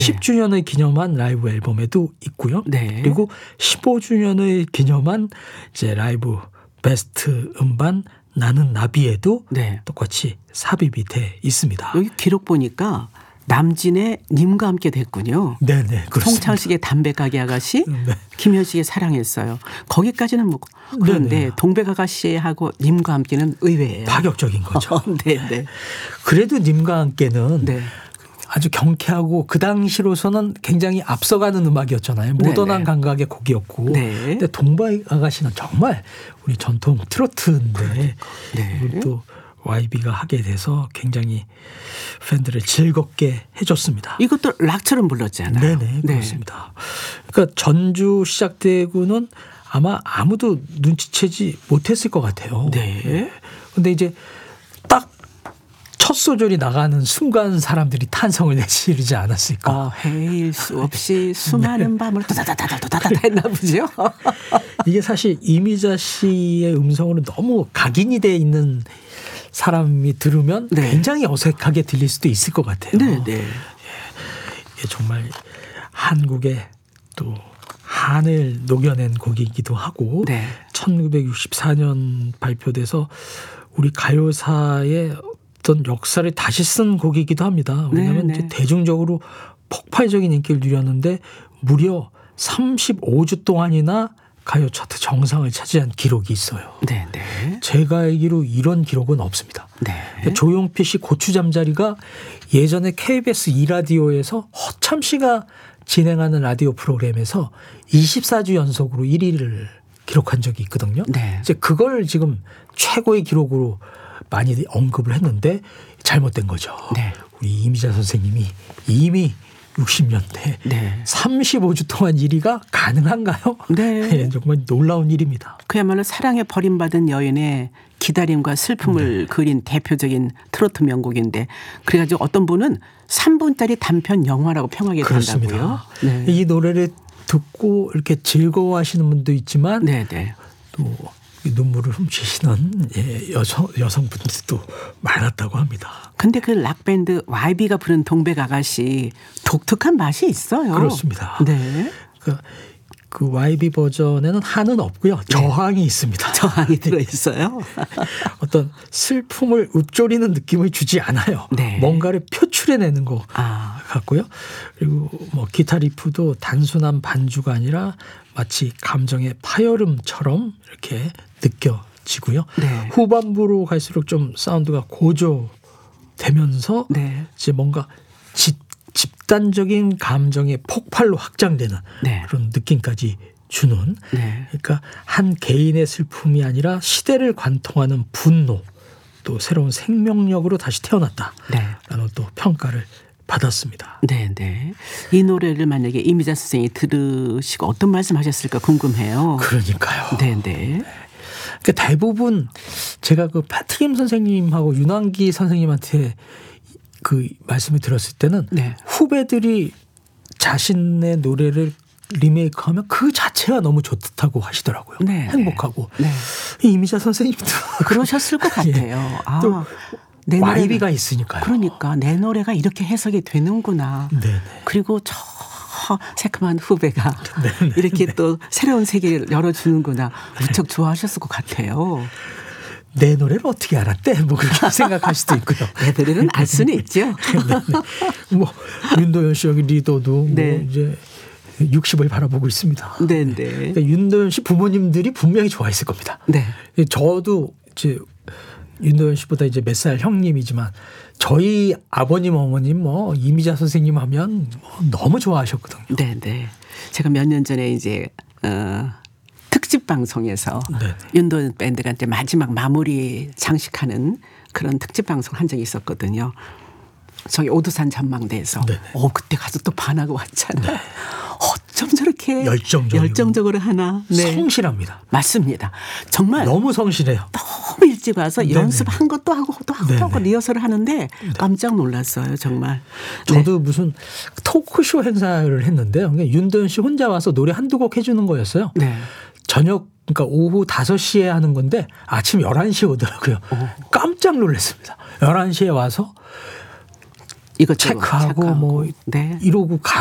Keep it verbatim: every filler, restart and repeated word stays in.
십 주년을 기념한 라이브 앨범에도 있고요. 네. 그리고 십오 주년을 기념한 이제 라이브 베스트 음반 나는 나비에도 네. 똑같이 삽입이 돼 있습니다. 여기 기록 보니까 남진의 님과 함께 됐군요. 네네. 그렇습니다. 송창식의 담배가게 아가씨, 네. 김현식의 사랑했어요. 거기까지는 뭐 그런데 네네. 동백 아가씨하고 님과 함께는 의외예요. 파격적인 거죠. 네네. 그래도 님과 함께는 네. 아주 경쾌하고 그 당시로서는 굉장히 앞서가는 음악이었잖아요. 모던한 네네. 감각의 곡이었고. 네. 근데 동백 아가씨는 정말 우리 전통 트로트인데 네. 이걸 또 와이비가 하게 돼서 굉장히 팬들을 즐겁게 해줬습니다. 이것도 락처럼 불렀잖아요. 네네, 그렇습니다. 그러니까 전주 시작되고는 아마 아무도 눈치채지 못했을 것 같아요. 네. 근데 이제 딱 첫 소절이 나가는 순간 사람들이 탄성을 내지르지 않았을까. 어, 헤일 수 없이 수많은 밤을 다다다다다다다 했나 보죠. 이게 사실 이미자 씨의 음성으로 너무 각인이 돼 있는 사람이 들으면 네. 굉장히 어색하게 들릴 수도 있을 것 같아요. 네, 네. 이게 정말 한국의 또 한을 녹여낸 곡이기도 하고 네. 천구백육십사 년 발표돼서 우리 가요사의 어떤 역사를 다시 쓴 곡이기도 합니다. 왜냐하면 네, 네. 이제 대중적으로 폭발적인 인기를 누렸는데 무려 삼십오 주 동안이나 가요 차트 정상을 차지한 기록이 있어요. 네, 네. 제가 알기로 이런 기록은 없습니다. 네. 조용필 씨 고추잠자리가 예전에 케이비에스 이 라디오에서 허참 씨가 진행하는 라디오 프로그램에서 이십사 주 연속으로 일 위를 기록한 적이 있거든요. 네. 이제 그걸 지금 최고의 기록으로 많이 언급을 했는데 잘못된 거죠. 네. 우리 이미자 선생님이 이미 육십 년대 네. 삼십오 주 동안 일 위가 가능한가요? 네. 네, 정말 놀라운 일입니다. 그야말로 사랑에 버림받은 여인의 기다림과 슬픔을 그린 대표적인 트로트 명곡인데 그래가지고 어떤 분은 삼 분짜리 단편 영화라고 평하게 그렇습니다. 된다고요. 네. 이 노래를 듣고 이렇게 즐거워하시는 분도 있지만 네, 네. 또 눈물을 훔치시는 예, 여성, 여성분들도 많았다고 합니다. 근데 그 락밴드 와이비가 부른 동백 아가씨 독특한 맛이 있어요. 그렇습니다. 네. 그, 그 와이비 버전에는 한은 없고요. 저항이 있습니다. 저항이 들어있어요. 어떤 슬픔을 읊조리는 느낌을 주지 않아요. 네. 뭔가를 표출해내는 것 아. 같고요. 그리고 뭐 기타 리프도 단순한 반주가 아니라 마치 감정의 파열음처럼 이렇게 느껴지고요. 네. 후반부로 갈수록 좀 사운드가 고조되면서 네. 이제 뭔가 집, 집단적인 감정의 폭발로 확장되는 네. 그런 느낌까지 주는 네. 그러니까 한 개인의 슬픔이 아니라 시대를 관통하는 분노 또 새로운 생명력으로 다시 태어났다라는 네. 또 평가를 받았습니다. 네, 네. 이 노래를 만약에 이미자 선생님이 들으시고 어떤 말씀하셨을까 궁금해요. 그러니까요. 네, 네. 그러니까 대부분 제가 그 패트림 선생님하고 윤환기 선생님한테 그 말씀을 들었을 때는 네. 후배들이 자신의 노래를 리메이크하면 그 자체가 너무 좋다고 하시더라고요. 네, 행복하고. 네. 이미자 선생님도 그러셨을 것 같아요. 아, 또 내 와이비가 노래가- 있으니까요. 그러니까 내 노래가 이렇게 해석이 되는구나. 네네. 그리고 저 새카만 후배가 네네. 이렇게 또 새로운 세계를 열어주는구나. 무척 좋아하셨을 것 같아요. 내 노래를 어떻게 알았대? 뭐 그렇게 생각할 수도 있고요. 내 노래는 알 수는 있죠. 네네. 뭐 윤도현 씨 여기 리더도 네. 뭐 이제 육십을 바라보고 있습니다. 네네. 그러니까 윤도현 씨 부모님들이 분명히 좋아했을 겁니다. 네. 저도 이제 윤도현 씨보다 이제 몇 살 형님이지만 저희 아버님 어머님 뭐 이미자 선생님 하면 뭐 너무 좋아하셨거든요. 네네. 제가 몇 년 전에 이제 어, 특집 방송에서 네. 윤도현 밴드한테 마지막 마무리 장식하는 그런 특집 방송 한 적이 있었거든요. 저기 오두산 전망대에서. 네네. 어, 그때 가서 또 반하고 왔잖아요. 어쩜 저렇게 열정적이고. 열정적으로 하나. 네. 성실합니다. 맞습니다. 정말 너무 성실해요. 너무 일찍 와서 네네. 연습한 것도 하고 또 하고 또 하고 네네. 리허설을 하는데 깜짝 놀랐어요. 정말. 저도 무슨 토크쇼 행사를 했는데요. 그러니까 윤도현 씨 혼자 와서 노래 한두 곡 해주는 거였어요. 네. 저녁 그러니까 오후 다섯 시에 하는 건데 아침 열한 시에 오더라고요. 깜짝 놀랐습니다. 열한 시에 와서 이것 체크하고 뭐 네. 이러고 가